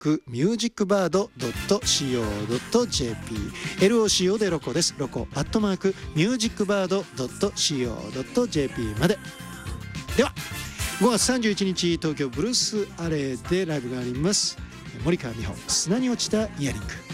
musicbird.co.jp LOCO でロコです。ロコ@musicbird.co.jp まで。では5月31日東京ブルースアレーでライブがあります。森川美穂、砂に落ちたイヤリング。